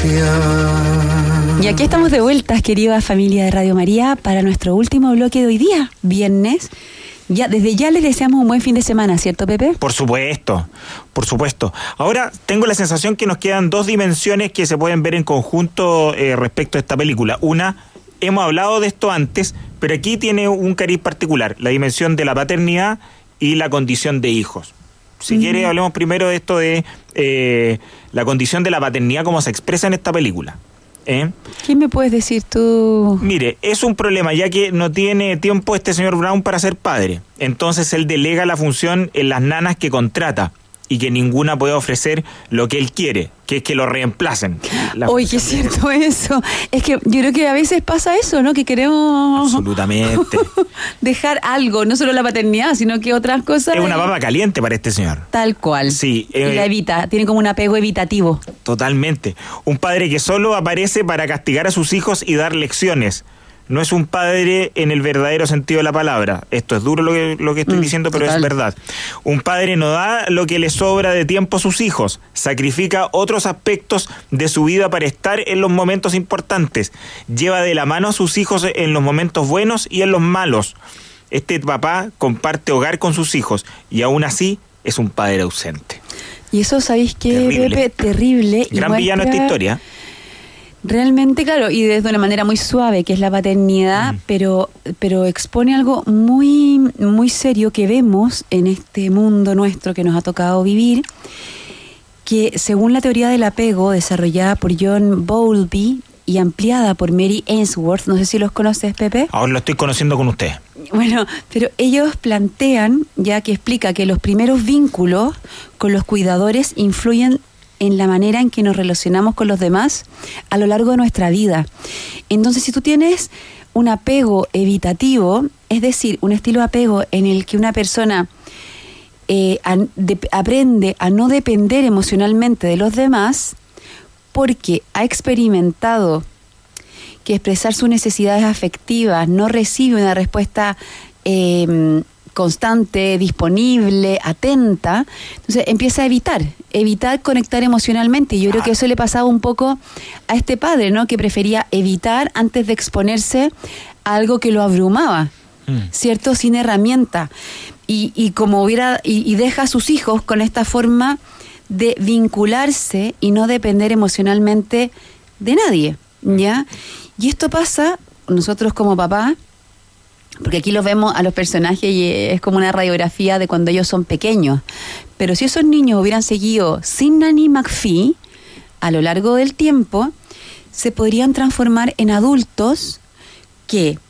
Y aquí estamos de vuelta, querida familia de Radio María, para nuestro último bloque de hoy día, viernes. Desde ya les deseamos un buen fin de semana, ¿cierto, Pepe? Por supuesto. Ahora tengo la sensación que nos quedan dos dimensiones que se pueden ver en conjunto respecto a esta película. Una, hemos hablado de esto antes, pero aquí tiene un cariz particular, la dimensión de la paternidad y la condición de hijos. Si quiere, hablemos primero de esto de la condición de la paternidad como se expresa en esta película. ¿Qué me puedes decir tú? Mire, es un problema ya que no tiene tiempo este señor Brown para ser padre. Entonces él delega la función en las nanas que contrata y que ninguna puede ofrecer lo que él quiere, que es que lo reemplacen. Oye, qué cierto eso. Es que yo creo que a veces pasa eso, ¿no? Que queremos... Absolutamente. dejar algo, no solo la paternidad, sino que otras cosas... Es una papa caliente para este señor. Tal cual. Sí. Y la evita, tiene como un apego evitativo. Totalmente. Un padre que solo aparece para castigar a sus hijos y dar lecciones. No es un padre en el verdadero sentido de la palabra. Esto es duro lo que estoy diciendo, pero total. Es verdad. Un padre no da lo que le sobra de tiempo a sus hijos. Sacrifica otros aspectos de su vida para estar en los momentos importantes. Lleva de la mano a sus hijos en los momentos buenos y en los malos. Este papá comparte hogar con sus hijos y aún así es un padre ausente. Y eso, ¿sabéis qué, Pepe? Terrible. Gran villano esta historia. Realmente, claro, y desde una manera muy suave, que es la paternidad, pero expone algo muy, muy serio que vemos en este mundo nuestro que nos ha tocado vivir, que según la teoría del apego desarrollada por John Bowlby y ampliada por Mary Ainsworth, no sé si los conoces, Pepe. Ahora lo estoy conociendo con usted. Bueno, pero ellos plantean, ya que explica que los primeros vínculos con los cuidadores influyen en la manera en que nos relacionamos con los demás a lo largo de nuestra vida. Entonces, si tú tienes un apego evitativo, es decir, un estilo de apego en el que una persona aprende a no depender emocionalmente de los demás, porque ha experimentado que expresar sus necesidades afectivas no recibe una respuesta constante, disponible, atenta, entonces empieza a evitar conectar emocionalmente. Y yo creo que eso le pasaba un poco a este padre, ¿no? Que prefería evitar antes de exponerse a algo que lo abrumaba, ¿cierto? Sin herramienta. Y como y deja a sus hijos con esta forma de vincularse y no depender emocionalmente de nadie, ¿ya? Y esto pasa, nosotros como papás, porque aquí los vemos a los personajes y es como una radiografía de cuando ellos son pequeños. Pero si esos niños hubieran seguido sin Nanny McPhee, a lo largo del tiempo, se podrían transformar en adultos que